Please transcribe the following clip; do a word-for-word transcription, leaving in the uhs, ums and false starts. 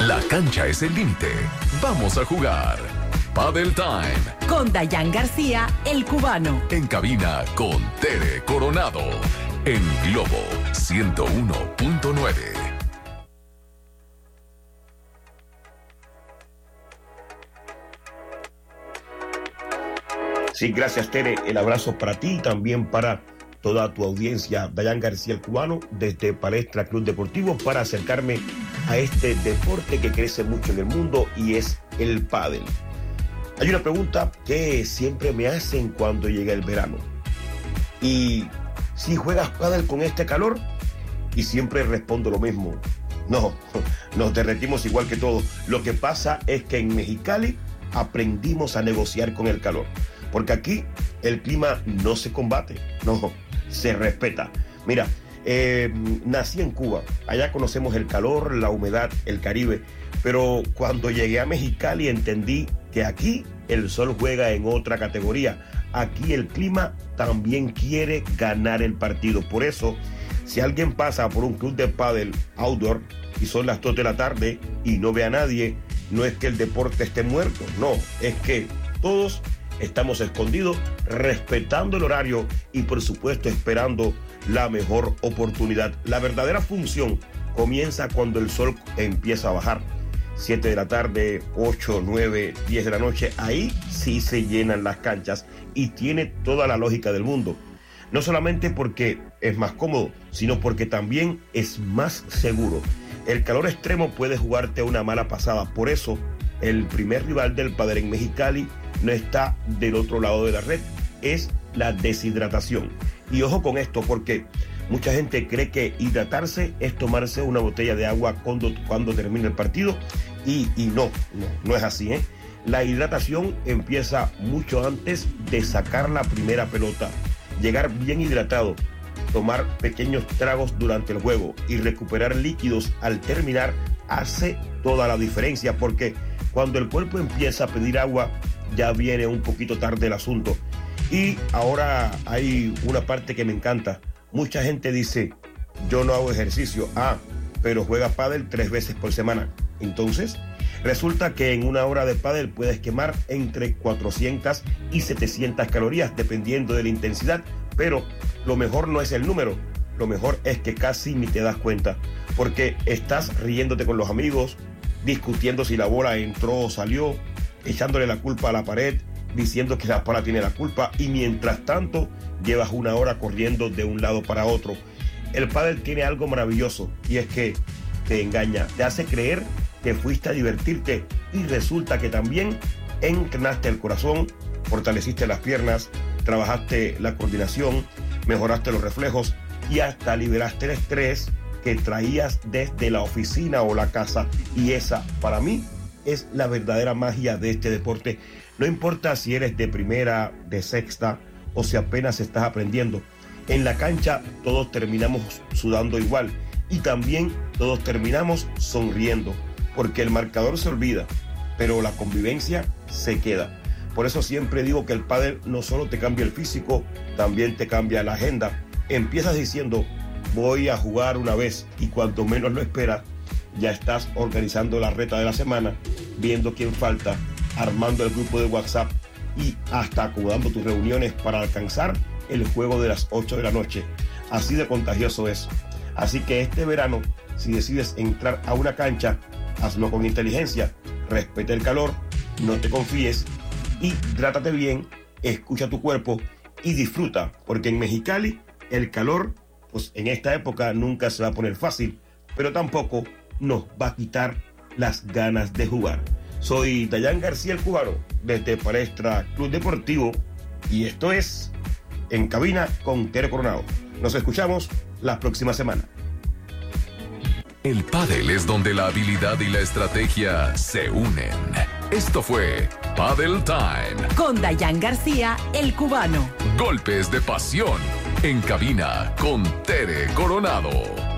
La cancha es el límite. Vamos a jugar. Padel Time. Con Dayan García, el cubano. En cabina con Tere Coronado. En Globo ciento uno punto nueve. Sí, gracias, Tere. El abrazo para ti y también para toda tu audiencia. Dayan García, el cubano, desde Palestra Club Deportivo, para acercarme a este deporte que crece mucho en el mundo y es el pádel. Hay una pregunta que siempre me hacen cuando llega el verano. ¿Y si juegas pádel con este calor? Y siempre respondo lo mismo. No, nos derretimos igual que todos. Lo que pasa es que en Mexicali aprendimos a negociar con el calor. Porque aquí el clima no se combate, no, se respeta. Mira, eh, nací en Cuba, allá conocemos el calor, la humedad, el Caribe, pero cuando llegué a Mexicali entendí que aquí el sol juega en otra categoría. Aquí el clima también quiere ganar el partido. Por eso, si alguien pasa por un club de pádel outdoor y son las dos de la tarde y no ve a nadie, no es que el deporte esté muerto, no, es que todos estamos escondidos, respetando el horario y por supuesto esperando la mejor oportunidad. La verdadera función comienza cuando el sol empieza a bajar. siete de la tarde, ocho, nueve, diez de la noche, ahí sí se llenan las canchas y tiene toda la lógica del mundo. No solamente porque es más cómodo, sino porque también es más seguro. El calor extremo puede jugarte una mala pasada, por eso el primer rival del pádel en Mexicali no está del otro lado de la red, es la deshidratación. Y ojo con esto, porque mucha gente cree que hidratarse es tomarse una botella de agua cuando, cuando termina el partido, y, y no, no, no es así, ¿eh? La hidratación empieza mucho antes de sacar la primera pelota. Llegar bien hidratado, tomar pequeños tragos durante el juego y recuperar líquidos al terminar hace toda la diferencia, porque cuando el cuerpo empieza a pedir agua, ya viene un poquito tarde el asunto. Y ahora hay una parte que me encanta. Mucha gente dice, yo no hago ejercicio. Ah, pero juega pádel tres veces por semana. Entonces, resulta que en una hora de pádel puedes quemar entre cuatrocientas y setecientas calorías, dependiendo de la intensidad. Pero lo mejor no es el número. Lo mejor es que casi ni te das cuenta, porque estás riéndote con los amigos, discutiendo si la bola entró o salió, echándole la culpa a la pared, diciendo que la bola tiene la culpa, y mientras tanto llevas una hora corriendo de un lado para otro. El pádel tiene algo maravilloso y es que te engaña, te hace creer que fuiste a divertirte y resulta que también entrenaste el corazón, fortaleciste las piernas, trabajaste la coordinación, mejoraste los reflejos y hasta liberaste el estrés que traías desde la oficina o la casa. Y esa, para mí, es la verdadera magia de este deporte. No importa si eres de primera, de sexta o si apenas estás aprendiendo. En la cancha todos terminamos sudando igual y también todos terminamos sonriendo, porque el marcador se olvida, pero la convivencia se queda. Por eso siempre digo que el pádel no solo te cambia el físico, también te cambia la agenda. Empiezas diciendo, voy a jugar una vez, y cuanto menos lo esperas, ya estás organizando la reta de la semana, viendo quién falta, armando el grupo de WhatsApp y hasta acomodando tus reuniones para alcanzar el juego de las ocho de la noche. Así de contagioso es. Así que este verano, si decides entrar a una cancha, hazlo con inteligencia, respeta el calor, no te confíes, hidrátate bien, escucha tu cuerpo y disfruta, porque en Mexicali el calor, pues en esta época nunca se va a poner fácil, pero tampoco nos va a quitar las ganas de jugar. Soy Dayan García, el cubano, desde Palestra Club Deportivo, y esto es En Cabina con Tere Coronado. Nos escuchamos la próxima semana. El pádel es donde la habilidad y la estrategia se unen. Esto fue Padel Time. Con Dayan García, el cubano. Golpes de pasión. En cabina con Tere Coronado.